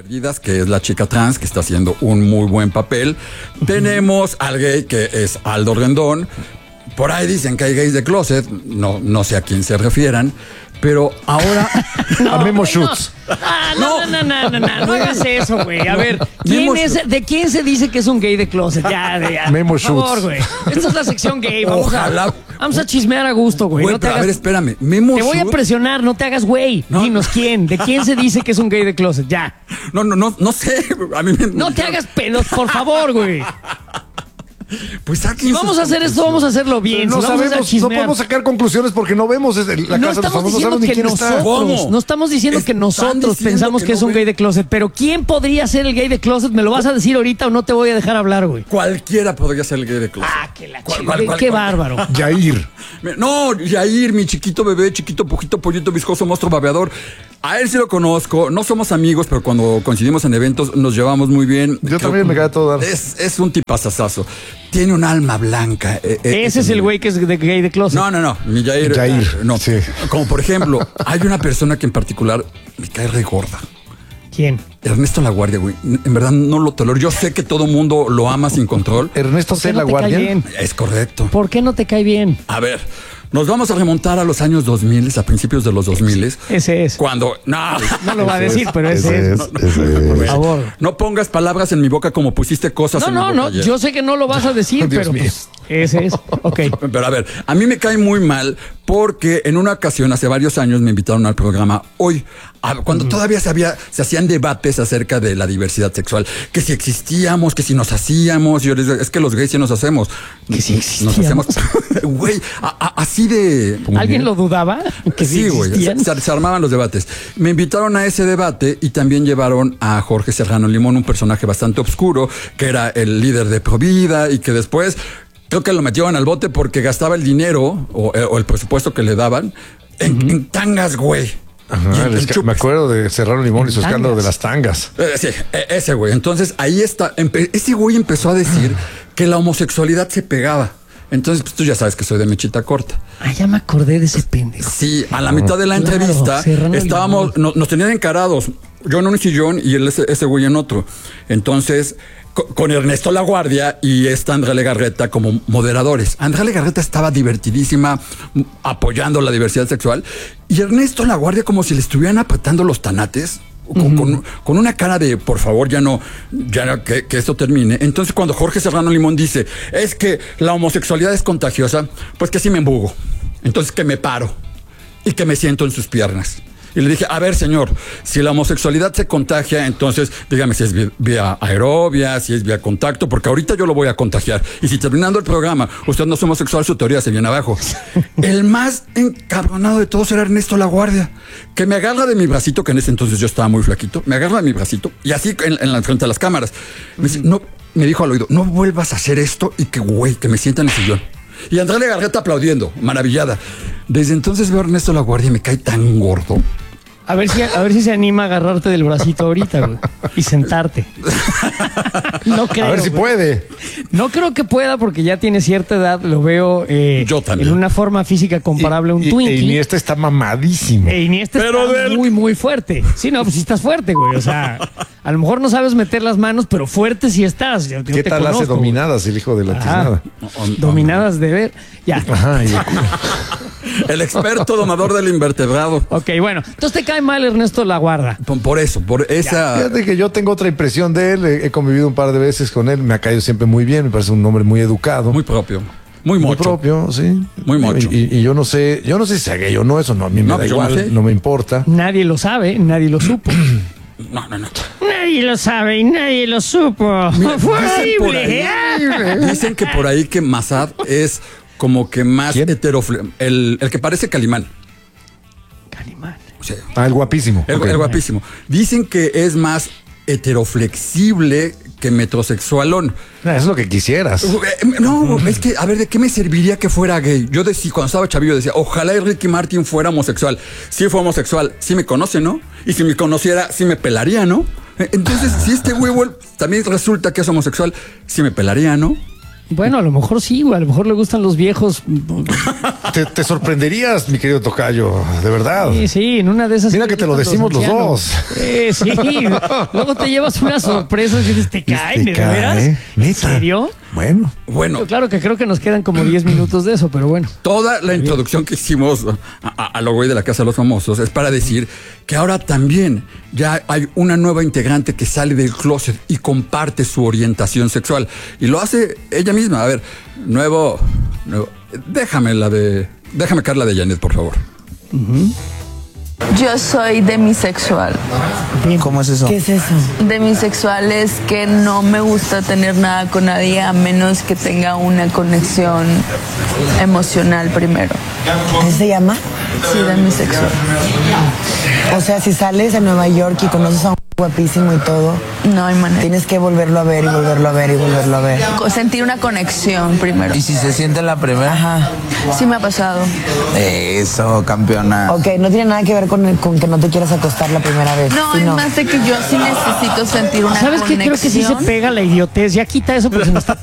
Perdidas, que es la chica trans que está haciendo un muy buen papel. Tenemos al gay que es Aldo Rendón. Por ahí dicen que hay gays de closet, no sé a quién se refieran, pero ahora a Memo Schutz. No hagas eso, güey. A ver, ¿de quién se dice que es un gay de closet? Ya. Memo Schutz. Por favor, güey. Esta es la sección gay. Vamos a chismear a gusto, güey. No te hagas, a ver, espérame. Memo te voy a presionar, no te hagas güey. No. Dinos quién. ¿De quién se dice que es un gay de closet? Ya. No sé. A mí No te hagas pelos, por favor, güey. Pues si vamos a hacer esto, vamos a hacerlo bien. No si sabemos, no podemos sacar conclusiones porque no vemos la casa de los famosos. No sabemos ni quién está. No estamos diciendo que nosotros pensamos que es un gay de closet, pero ¿quién podría ser el gay de closet? ¿Me lo vas a decir ahorita o no te voy a dejar hablar, güey? Cualquiera podría ser el gay de closet. Que la chica. Qué bárbaro. Yair. No, Yair, mi chiquito bebé, chiquito pujito, pollito, viscoso, monstruo babeador. A él sí lo conozco, no somos amigos, pero cuando coincidimos en eventos nos llevamos muy bien. Yo también me cae todo dar. Es un tipazazazo. Tiene un alma blanca. Ese es el güey que es de gay de closet. No. Mi Yair. No. Sí. Como por ejemplo, hay una persona que en particular me cae re gorda. ¿Quién? Ernesto Laguardia, güey. En verdad no lo tolero. Yo sé que todo mundo lo ama sin control. Ernesto C. Laguardia. Es correcto. ¿Por qué no te cae bien? A ver, nos vamos a remontar a los años 2000, a principios de los 2000. Ese es. Cuando... No lo va a decir, pero ese es. Por favor. No pongas palabras en mi boca como pusiste cosas en mi boca. No. Yo sé que no lo vas a decir, pero pues, ese es. Ok. Pero a ver, a mí me cae muy mal porque en una ocasión, hace varios años, me invitaron al programa Hoy, cuando todavía se hacían debates acerca de la diversidad sexual, que si existíamos, que si nos hacíamos. Yo les digo, es que los gays sí nos hacemos. Que si existíamos. Nos hacemos. Güey, así de... ¿Alguien lo dudaba? Que sí, güey. Se armaban los debates. Me invitaron a ese debate y también llevaron a Jorge Serrano Limón, un personaje bastante oscuro, que era el líder de Provida y que después... Creo que lo metieron al bote porque gastaba el dinero o el presupuesto que le daban en tangas, güey. Ajá, me acuerdo de Serrano Limón y su escándalo de las tangas. Sí, ese güey. Entonces ahí está. Ese güey empezó a decir que la homosexualidad se pegaba. Entonces, pues tú ya sabes que soy de mechita corta. Ya me acordé de ese pendejo. Sí, a la mitad de la entrevista estábamos, nos tenían encarados. Yo en un sillón y ese güey en otro. Entonces... Con Ernesto Laguardia y Andrea Legarreta como moderadores. Andrea Legarreta estaba divertidísima apoyando la diversidad sexual y Ernesto Laguardia como si le estuvieran apretando los tanates con una cara de por favor ya no que esto termine. Entonces cuando Jorge Serrano Limón dice es que la homosexualidad es contagiosa, pues que sí me embugo. Entonces que me paro y que me siento en sus piernas. Y le dije, a ver, señor, si la homosexualidad se contagia, entonces dígame si es vía aerobia, si es vía contacto, porque ahorita yo lo voy a contagiar. Y si terminando el programa usted no es homosexual, su teoría se viene abajo. El más encabronado de todos era Ernesto Laguardia, que me agarra de mi bracito, que en ese entonces yo estaba muy flaquito, me agarra de mi bracito, y así en la frente de las cámaras. Me dice, no, me dijo al oído, no vuelvas a hacer esto y que me sienta en el sillón. Y Andrea Legarreta aplaudiendo, maravillada. Desde entonces veo a Ernesto Laguardia y me cae tan gordo. A ver si se anima a agarrarte del bracito ahorita, güey. Y sentarte. No creo. A ver si puede. No creo que pueda porque ya tiene cierta edad. Lo veo yo también. En una forma física comparable a un Twinkie. Iniesta está mamadísimo. Iniesta está muy, muy fuerte. Sí, no, pues sí estás fuerte, güey. O sea, a lo mejor no sabes meter las manos, pero fuerte sí estás. Yo ¿Qué tal hace dominadas el hijo de la tiznada? Dominadas de ver. Ya. Ajá. El experto domador del invertebrado. Ok, bueno. Entonces te cae mal Ernesto Laguardia. Por esa... Fíjate que yo tengo otra impresión de él. He convivido un par de veces con él. Me ha caído siempre muy bien. Me parece un hombre muy educado. Muy propio. Muy mocho. Muy propio, sí. Muy mocho. Y yo no sé si sea gay o no. Eso no, a mí me da igual. No me importa. Nadie lo sabe. Nadie lo supo. No. Nadie lo sabe y nadie lo supo. Mira, dicen que por ahí que Massad es como que más heteroflexible. El que parece Calimán. Calimán. O sea, el guapísimo. El guapísimo. Dicen que es más heteroflexible que metrosexualón. Es lo que quisieras. No, es que, a ver, ¿de qué me serviría que fuera gay? Yo decía, cuando estaba chavillo decía, ojalá Ricky Martin fuera homosexual. Si fue homosexual, sí me conoce, ¿no? Y si me conociera, sí me pelaría, ¿no? Entonces, si este huevo también resulta que es homosexual, sí me pelaría, ¿no? Bueno, a lo mejor sí, güey. A lo mejor le gustan los viejos. Te sorprenderías, mi querido tocayo, de verdad. Sí, en una de esas. Mira que te lo decimos los dos. Sí. Luego te llevas unas sorpresas y dices, ¿te cae? ¿De veras? ¿En ¿Neta? serio? Bueno. Pero claro que creo que nos quedan como 10 minutos de eso, pero bueno. Toda la introducción que hicimos a lo güey de la Casa de los Famosos es para decir que ahora también ya hay una nueva integrante que sale del closet y comparte su orientación sexual. Y lo hace ella misma. A ver, nuevo. Déjame caer la de Janet, por favor. Yo soy demisexual. ¿Cómo es eso? ¿Qué es eso? Demisexual es que no me gusta tener nada con nadie a menos que tenga una conexión emocional primero. ¿Qué se llama? Sí, demisexual. O sea, si sales a Nueva York y conoces a un guapísimo y todo, No hay manera. tienes que volverlo a ver y volverlo a ver y volverlo a ver. Sentir una conexión primero. ¿Y si se siente la primera? Ajá. Sí me ha pasado. Eso, campeona. Ok, no tiene nada que ver con que no te quieras acostar la primera vez. No, Sí, es más de que yo sí necesito sentir una ¿Sabes qué? conexión. Creo que sí se pega la idiotez. Ya quita eso porque se nos está